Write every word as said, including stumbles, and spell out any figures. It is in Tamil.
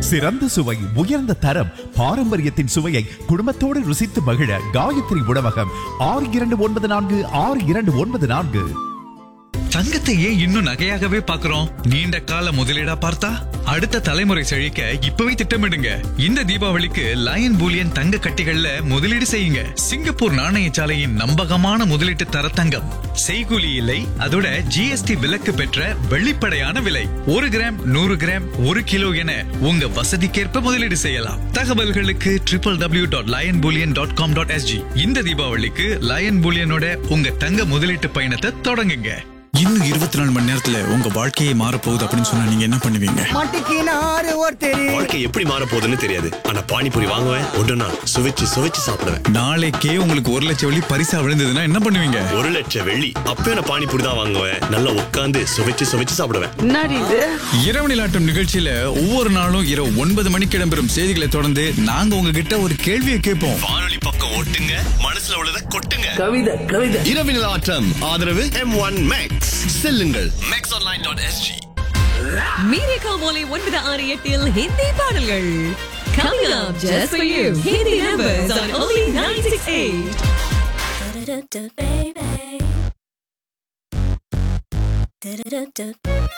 சிறந்த சுவை, உயர்ந்த தரம், பாரம்பரியத்தின் சுவையை குடும்பத்தோடு ருசித்து மகிழ காயத்ரி உணவகம். ஆறு இரண்டு ஒன்பது நான்கு ஆறு இரண்டு ஒன்பது நான்கு. தங்கத்தை ஏன் இன்னும் நகையாகவே பாக்குறோம்? நீண்ட கால முதலீடா பார்த்தா அடுத்த தலைமுறை செழிக்க இப்பவே திட்டமிடுங்க. இந்த தீபாவளிக்கு லயன் பூலியன் தங்க கட்டிகள்ல முதலீடு செய்யுங்க. சிங்கப்பூர் நாணயசாலையின் நம்பகமான முதலீட்டு தர தங்கம். செய்கூலி இல்லை, அதோட ஜிஎஸ்டி விலக்கு பெற்ற வெளிப்படையான விலை. ஒரு கிராம், நூறு கிராம், ஒரு கிலோ என உங்க வசதிக்கேற்ப முதலீடு செய்யலாம். தகவல்களுக்கு triple W dot line Boolean dot com dot SG. இந்த தீபாவளிக்கு லயன் பூலியனோட உங்க தங்க முதலீட்டு பயணத்தை தொடங்குங்க. இன்னும் இருபத்தி நாலு மணி நேரத்துல உங்க வாழ்க்கையே மாற போகுது அப்படின்னு சொன்னா நீங்க என்ன பண்ணுவீங்க? வாழ்க்கை எப்படி மாற போகுதுன்னு தெரியாது, ஆனா பானிபூரி வாங்குவேன், ஒன்றா சுவைச்சு சுவைச்சு சாப்பிடுவேன். நாளைக்கே உங்களுக்கு ஒரு லட்சம் வெள்ளி பரிசா விழுந்ததுன்னா என்ன பண்ணுவீங்க? ஒரு லட்சம் வெள்ளி அப்ப நான் பானிபூரி தான் வாங்குவேன். நல்லா உட்காந்து சுவைச்சு சுவைச்சு சாப்பிடுவேன். இரவு நிலாட்டம் நிகழ்ச்சியில ஒவ்வொரு நாளும் இரவு ஒன்பது மணிக்கு இடம்பெறும் செய்திகளை தொடர்ந்து நாங்க உங்ககிட்ட ஒரு கேள்வியை கேட்போம். வானொலி பக்கம் ஓட்டுங்க, மனசுல உள்ளதை கொட்டுங்க. கவிதை கவிதை இரவு நிலாட்டம் ஆதரவு எம் ஒன் மேக்ஸ். செல்லுங்கள் மேக்ஸ் ஆன்லைன் டாட் எஸ்ஜி. மீரேகா மோலை ஒன்பது ஆறு எட்டில் ஹிந்தி பாடல்கள். Coming up just for you. Hindi numbers on only nine six eight.